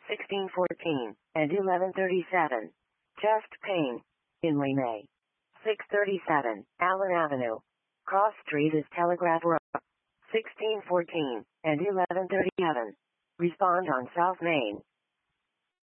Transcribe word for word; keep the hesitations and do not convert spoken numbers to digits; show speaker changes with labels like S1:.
S1: sixteen fourteen, and eleven thirty-seven. Chest pain. Inley May. six thirty-seven, Allen Avenue. Cross Street is Telegraph Road. sixteen fourteen, and eleven thirty-seven. Respond on South Main.